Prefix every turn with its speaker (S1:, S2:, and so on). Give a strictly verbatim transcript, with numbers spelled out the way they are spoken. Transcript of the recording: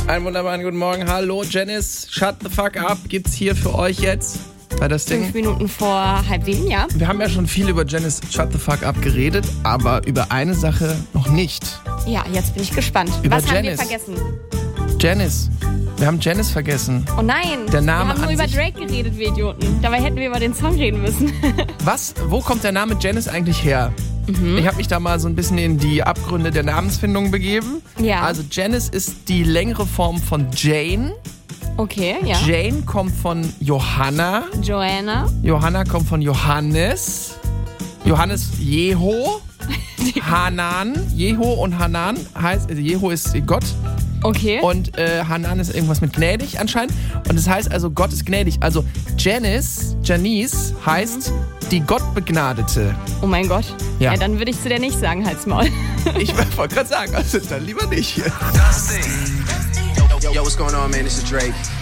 S1: Einen wunderbaren guten Morgen. Hallo Janice, shut the fuck up. Gibt's hier für euch jetzt bei das Ding?
S2: Fünf Minuten vor halb sieben, ja.
S1: Wir haben ja schon viel über Janice shut the fuck up geredet, aber über eine Sache noch nicht.
S2: Ja, jetzt bin ich gespannt.
S1: Über
S2: Was haben wir
S1: Janice.
S2: vergessen?
S1: Janice. Wir haben Janice vergessen.
S2: Oh nein,
S1: Der Name
S2: wir haben nur
S1: an
S2: über
S1: sich-
S2: Drake geredet, wir Idioten. Dabei hätten wir über den Song reden müssen.
S1: Was? Wo kommt der Name Janice eigentlich her? Ich habe mich da mal so ein bisschen in die Abgründe der Namensfindung begeben.
S2: Ja.
S1: Also Janice ist die längere Form von Jane.
S2: Okay, ja.
S1: Jane kommt von Johanna.
S2: Joanna.
S1: Johanna kommt von Johannes. Johannes Jeho. Hanan. Jeho und Hanan heißt, also Jeho ist Gott.
S2: Okay.
S1: Und äh, Hanan ist irgendwas mit gnädig anscheinend. Und das heißt also, Gott ist gnädig. Also Janice, Janice heißt die Gottbegnadete.
S2: Oh mein Gott.
S1: Ja.
S2: Ja, dann würde ich zu der nicht sagen, halt's Maul.
S1: Ich wollte gerade sagen, also dann lieber nicht.
S3: Yo, yo, what's going on, man? This is Drake.